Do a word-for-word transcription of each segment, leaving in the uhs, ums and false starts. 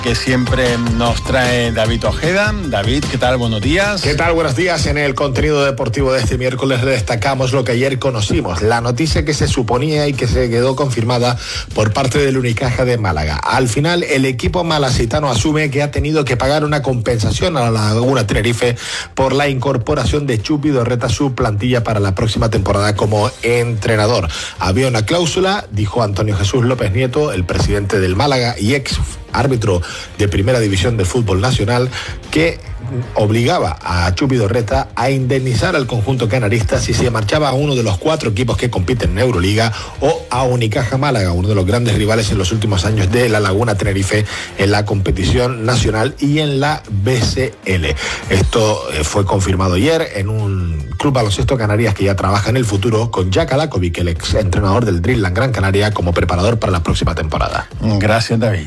que siempre nos trae David Ojeda. David, ¿qué tal? Buenos días. ¿Qué tal? Buenos días. En el contenido deportivo de este miércoles destacamos lo que ayer conocimos, la noticia que se suponía y que se quedó confirmada por parte del Unicaja de Málaga. Al final, el equipo malacitano asume que ha tenido que pagar una compensación a la Laguna Tenerife por la incorporación de Chupi Dorreta a su plantilla para la próxima temporada como entrenador. Había una cláusula, dijo Antonio Jesús López Nieto, el presidente del Málaga y ex árbitro de Primera División del Fútbol Nacional, que obligaba a Chupi Dorreta a indemnizar al conjunto canarista si se marchaba a uno de los cuatro equipos que compiten en Euroliga o a Unicaja Málaga, uno de los grandes rivales en los últimos años de la Laguna Tenerife en la competición nacional y en la B C L. Esto fue confirmado ayer en un club baloncesto Canarias que ya trabaja en el futuro con Jack Alakovic, el ex entrenador del Dreamland Gran Canaria, como preparador para la próxima temporada. Gracias, David.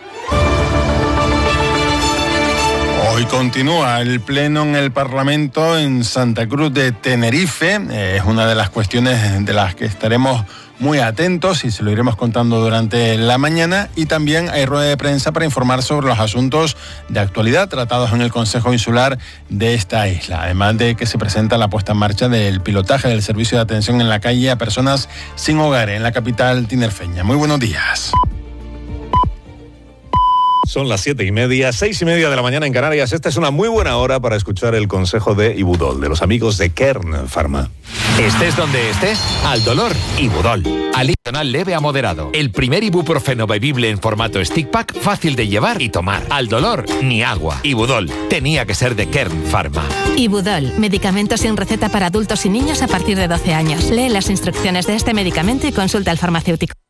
Hoy continúa el pleno en el Parlamento en Santa Cruz de Tenerife. Eh, es una de las cuestiones de las que estaremos muy atentos y se lo iremos contando durante la mañana. Y también hay rueda de prensa para informar sobre los asuntos de actualidad tratados en el Consejo Insular de esta isla. Además de que se presenta la puesta en marcha del pilotaje del servicio de atención en la calle a personas sin hogar en la capital tinerfeña. Muy buenos días. Son las siete y media, seis y media de la mañana en Canarias. Esta es una muy buena hora para escuchar el consejo de Ibudol, de los amigos de Kern Pharma. Estés donde estés, al dolor, Ibudol. Alivio leve a moderado. El primer ibuprofeno bebible en formato stick pack, fácil de llevar y tomar. Al dolor, ni agua. Ibudol. Tenía que ser de Kern Pharma. Ibudol. Medicamento sin receta para adultos y niños a partir de doce años. Lee las instrucciones de este medicamento y consulta al farmacéutico.